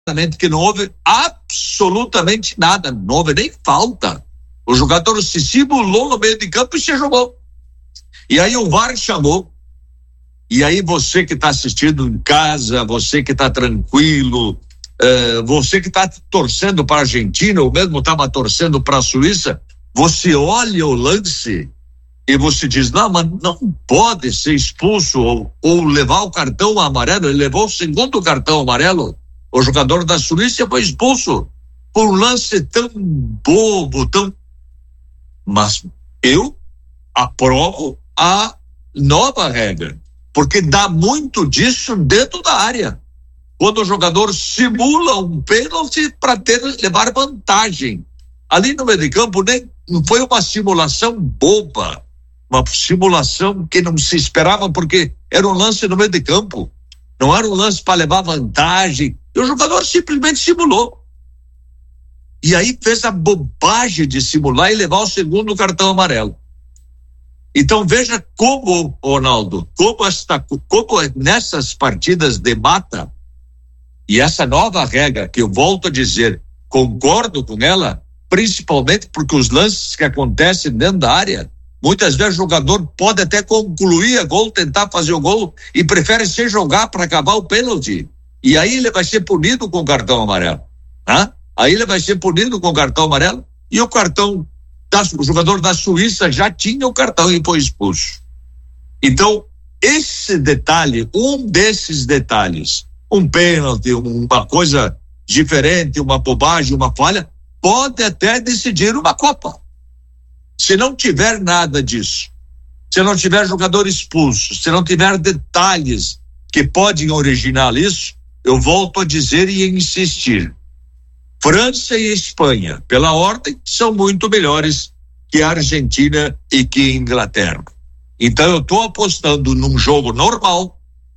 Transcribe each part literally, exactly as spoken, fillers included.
que não houve absolutamente nada, não houve nem falta. O jogador se simulou no meio de campo e se jogou. E aí o V A R chamou. E aí você que está assistindo em casa, você que está tranquilo, uh, você que está torcendo para a Argentina, ou mesmo estava torcendo para a Suíça, você olha o lance e você diz, não, mas não pode ser expulso ou, ou levar o cartão amarelo. Ele levou o segundo cartão amarelo. O jogador da Suíça foi expulso por um lance tão bobo, tão... Mas eu aprovo a nova regra, porque dá muito disso dentro da área. Quando o jogador simula um pênalti para ter levar vantagem. Ali no meio de campo nem, não foi uma simulação boba, uma simulação que não se esperava, porque era um lance no meio de campo. Não era um lance para levar vantagem. E o jogador simplesmente simulou. E aí fez a bobagem de simular e levar o segundo cartão amarelo. Então veja como, Ronaldo, como, esta, como nessas partidas de mata, e essa nova regra que eu volto a dizer, concordo com ela, principalmente porque os lances que acontecem dentro da área, muitas vezes o jogador pode até concluir a gol, tentar fazer o gol e prefere se jogar para acabar o pênalti. E aí ele vai ser punido com o cartão amarelo. Tá? Aí ele vai ser punido com o cartão amarelo e o cartão, da, o jogador da Suíça já tinha o cartão e foi expulso. Então, esse detalhe, um desses detalhes, um pênalti, uma coisa diferente, uma bobagem, uma falha, pode até decidir uma Copa. Se não tiver nada disso, se não tiver jogador expulso, se não tiver detalhes que podem originar isso, eu volto a dizer e insistir. França e Espanha, pela ordem, são muito melhores que a Argentina e que a Inglaterra. Então eu estou apostando num jogo normal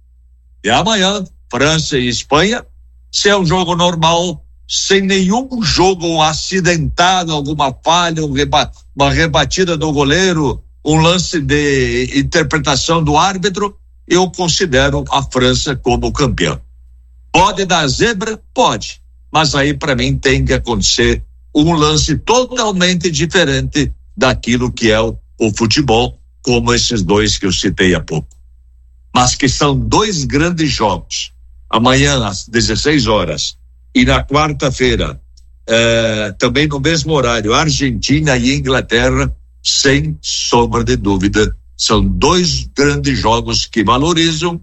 e amanhã, França e Espanha, se é um jogo normal, sem nenhum jogo acidentado, alguma falha, um reba, uma rebatida do goleiro, um lance de interpretação do árbitro, eu considero a França como campeã. Pode dar zebra? Pode. Mas aí para mim tem que acontecer um lance totalmente diferente daquilo que é o, o futebol, como esses dois que eu citei há pouco. Mas que são dois grandes jogos. Amanhã às dezesseis horas e na quarta-feira, eh, também no mesmo horário, Argentina e Inglaterra, sem sombra de dúvida, são dois grandes jogos que valorizam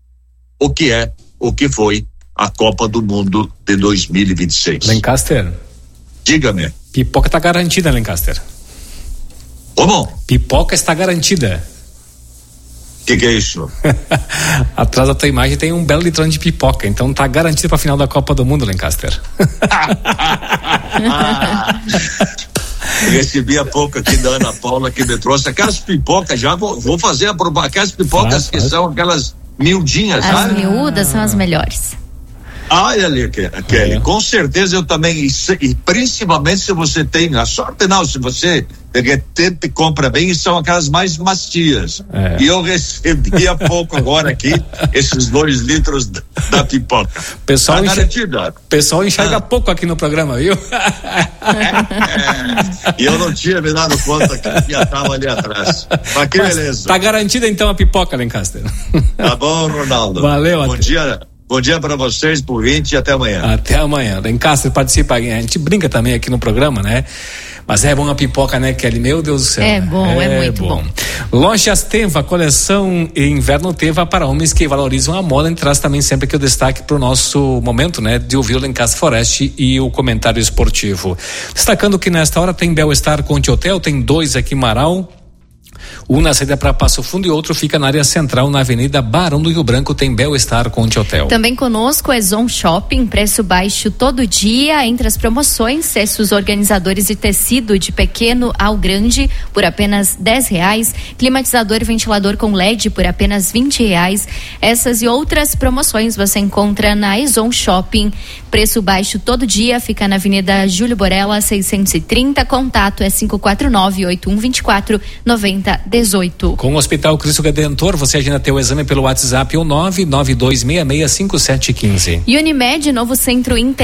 o que é, o que foi a Copa do Mundo de dois mil e vinte e seis. Lancaster. Diga-me. Pipoca está garantida, Lancaster. Como? Pipoca está garantida. O que, que é isso? Atrás da tua imagem tem um belo litrão de pipoca, então tá garantido pra final da Copa do Mundo, Lancaster. Recebi há pouco aqui da Ana Paula que me trouxe aquelas pipocas, já vou, vou fazer a provar, aquelas pipocas faz, que faz. São aquelas miudinhas, as sabe? As miúdas são as melhores. Olha ali, Kelly, é. Com certeza eu também, e principalmente se você tem a sorte, não, se você de repente compra bem, e são aquelas mais macias. É. E eu recebi há pouco agora aqui esses dois litros da, da pipoca. Pessoal, tá enxerga, pessoal enxerga ah. pouco aqui no programa, viu? É, e eu não tinha me dado conta que já estava ali atrás. Mas que Mas beleza. Tá garantida então a pipoca, Lancaster. Tá bom, Ronaldo. Valeu. Bom até. dia. Bom dia para vocês, por vinte e até amanhã. Até amanhã. Lancaster participa, a gente brinca também aqui no programa, né? Mas é bom a pipoca, né, Kelly? Meu Deus do céu. É bom, é, é muito bom. bom. Lojas Teva, coleção inverno Teva para homens que valorizam a moda, e traz também sempre aqui o destaque para o nosso momento, né, de ouvir o Lancaster Forest e o comentário esportivo. Destacando que nesta hora tem Bel-Estar Conte Hotel, tem dois aqui em Marau. Um na saída para Passo Fundo e outro fica na área central, na Avenida Barão do Rio Branco, tem Bel-Estar Conte Hotel. Também conosco é Zon Shopping, preço baixo todo dia, entre as promoções, cestos organizadores de tecido de pequeno ao grande por apenas dez reais, climatizador e ventilador com L E D por apenas vinte reais. Essas e outras promoções você encontra na Zon Shopping, preço baixo todo dia, fica na Avenida Júlio Borella seiscentos e trinta, contato é cinco quatro nove, oito um dois quatro, nove zero dezoito. Com o Hospital Cristo Redentor, você agenda teu exame pelo WhatsApp, o nove nove dois seis seis cinco sete um cinco. E Unimed, novo centro